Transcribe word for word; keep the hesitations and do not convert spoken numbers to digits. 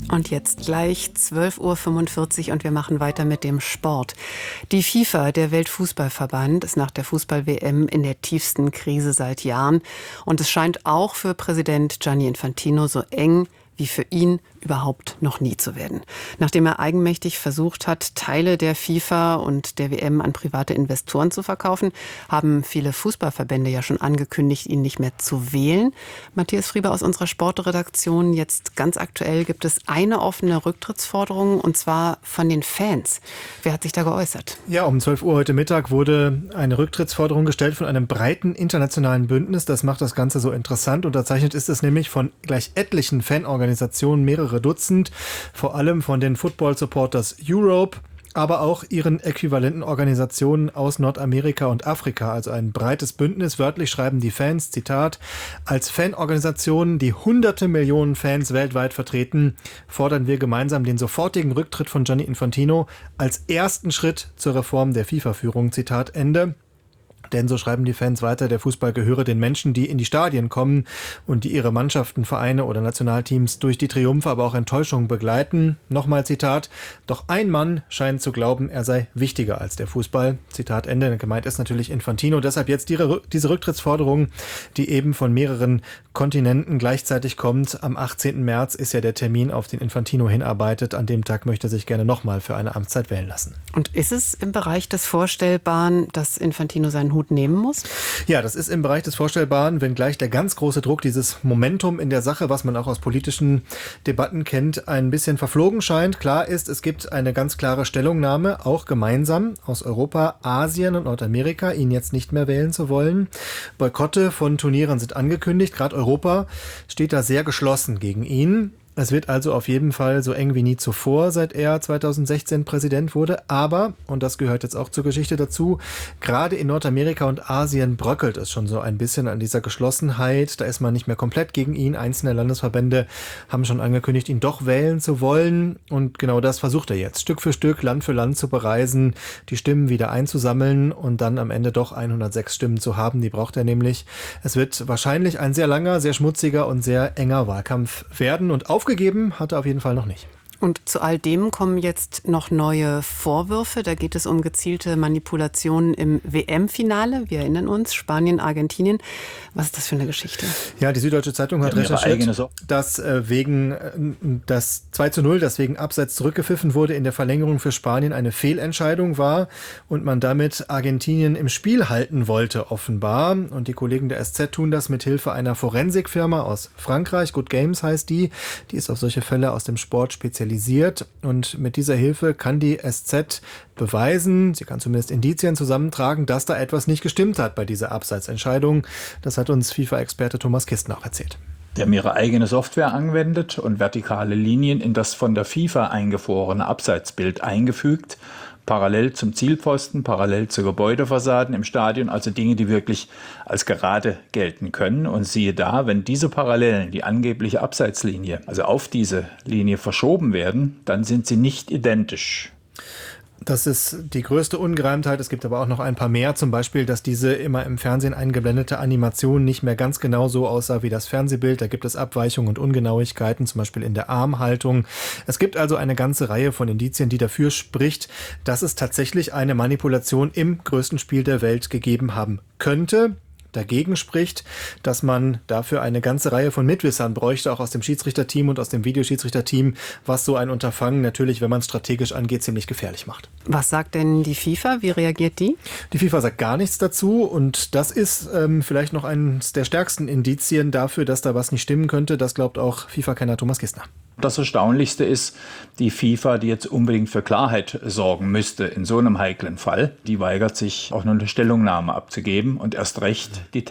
Und jetzt gleich zwölf Uhr fünfundvierzig und wir machen weiter mit dem Sport. Die FIFA, der Weltfußballverband, ist nach der Fußball-W M in der tiefsten Krise seit Jahren. Und es scheint auch für Präsident Gianni Infantino so eng wie für ihn überhaupt noch nie zu werden. Nachdem er eigenmächtig versucht hat, Teile der FIFA und der W M an private Investoren zu verkaufen, haben viele Fußballverbände ja schon angekündigt, ihn nicht mehr zu wählen. Matthias Frieber aus unserer Sportredaktion, jetzt ganz aktuell gibt es eine offene Rücktrittsforderung, und zwar von den Fans. Wer hat sich da geäußert? Ja, um zwölf Uhr heute Mittag wurde eine Rücktrittsforderung gestellt von einem breiten internationalen Bündnis. Das macht das Ganze so interessant. Unterzeichnet ist es nämlich von gleich etlichen Fanorganisationen, mehrere Dutzend, vor allem von den Football Supporters Europe, aber auch ihren äquivalenten Organisationen aus Nordamerika und Afrika, also ein breites Bündnis. Wörtlich schreiben die Fans, Zitat, als Fanorganisationen, die hunderte Millionen Fans weltweit vertreten, fordern wir gemeinsam den sofortigen Rücktritt von Gianni Infantino als ersten Schritt zur Reform der FIFA-Führung, Zitat Ende. Denn, so schreiben die Fans weiter, der Fußball gehöre den Menschen, die in die Stadien kommen und die ihre Mannschaften, Vereine oder Nationalteams durch die Triumphe, aber auch Enttäuschungen begleiten. Nochmal Zitat, doch ein Mann scheint zu glauben, er sei wichtiger als der Fußball. Zitat Ende. Gemeint ist natürlich Infantino. Deshalb jetzt die, diese Rücktrittsforderung, die eben von mehreren Kontinenten gleichzeitig kommt. Am achtzehnten März ist ja der Termin, auf den Infantino hinarbeitet. An dem Tag möchte er sich gerne nochmal für eine Amtszeit wählen lassen. Und ist es im Bereich des Vorstellbaren, dass Infantino seinen Hut nehmen muss? Ja, das ist im Bereich des Vorstellbaren, wenngleich der ganz große Druck, dieses Momentum in der Sache, was man auch aus politischen Debatten kennt, ein bisschen verflogen scheint. Klar ist, es gibt eine ganz klare Stellungnahme, auch gemeinsam aus Europa, Asien und Nordamerika, ihn jetzt nicht mehr wählen zu wollen. Boykotte von Turnieren sind angekündigt. Gerade Europa steht da sehr geschlossen gegen ihn. Es wird also auf jeden Fall so eng wie nie zuvor, seit er zweitausendsechzehn Präsident wurde. Aber, und das gehört jetzt auch zur Geschichte dazu, gerade in Nordamerika und Asien bröckelt es schon so ein bisschen an dieser Geschlossenheit. Da ist man nicht mehr komplett gegen ihn. Einzelne Landesverbände haben schon angekündigt, ihn doch wählen zu wollen. Und genau das versucht er jetzt, Stück für Stück, Land für Land zu bereisen, die Stimmen wieder einzusammeln und dann am Ende doch hundertsechs Stimmen zu haben. Die braucht er nämlich. Es wird wahrscheinlich ein sehr langer, sehr schmutziger und sehr enger Wahlkampf werden. Und auf Aufgegeben hat er auf jeden Fall noch nicht. Und zu all dem kommen jetzt noch neue Vorwürfe. Da geht es um gezielte Manipulationen im W M-Finale. Wir erinnern uns, Spanien, Argentinien. Was ist das für eine Geschichte? Ja, die Süddeutsche Zeitung hat recherchiert, dass äh, wegen äh, das zwei zu null, das wegen Abseits zurückgepfiffen wurde, in der Verlängerung für Spanien eine Fehlentscheidung war und man damit Argentinien im Spiel halten wollte, offenbar. Und die Kollegen der S Z tun das mit Hilfe einer Forensikfirma aus Frankreich. Good Games heißt die. Die ist auf solche Fälle aus dem Sport spezialisiert. Und mit dieser Hilfe kann die S Z beweisen, sie kann zumindest Indizien zusammentragen, dass da etwas nicht gestimmt hat bei dieser Abseitsentscheidung. Das hat uns FIFA-Experte Thomas Kistner auch erzählt. Die haben ihre eigene Software angewendet und vertikale Linien in das von der FIFA eingefrorene Abseitsbild eingefügt. Parallel zum Zielpfosten, parallel zu Gebäudefassaden im Stadion, also Dinge, die wirklich als gerade gelten können. Und siehe da, wenn diese Parallelen, die angebliche Abseitslinie, also auf diese Linie verschoben werden, dann sind sie nicht identisch. Das ist die größte Ungereimtheit. Es gibt aber auch noch ein paar mehr. Zum Beispiel, dass diese immer im Fernsehen eingeblendete Animation nicht mehr ganz genau so aussah wie das Fernsehbild. Da gibt es Abweichungen und Ungenauigkeiten, zum Beispiel in der Armhaltung. Es gibt also eine ganze Reihe von Indizien, die dafür spricht, dass es tatsächlich eine Manipulation im größten Spiel der Welt gegeben haben könnte. Dagegen spricht, dass man dafür eine ganze Reihe von Mitwissern bräuchte, auch aus dem Schiedsrichterteam und aus dem Videoschiedsrichterteam, was so ein Unterfangen natürlich, wenn man es strategisch angeht, ziemlich gefährlich macht. Was sagt denn die FIFA? Wie reagiert die? Die FIFA sagt gar nichts dazu und das ist ähm, vielleicht noch eines der stärksten Indizien dafür, dass da was nicht stimmen könnte. Das glaubt auch FIFA-Kenner Thomas Kistner. Das Erstaunlichste ist, die FIFA, die jetzt unbedingt für Klarheit sorgen müsste in so einem heiklen Fall, die weigert sich auch nur eine Stellungnahme abzugeben und erst recht die